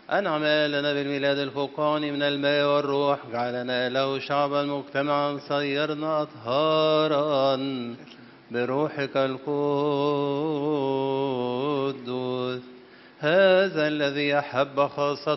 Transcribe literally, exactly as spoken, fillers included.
أنعم لنا بالميلاد الفوقاني من الماء والروح، جعلنا له شعبا مجتمعا، صيرنا أطهارا بروحك القدوس. هذا الذي أحب خاصة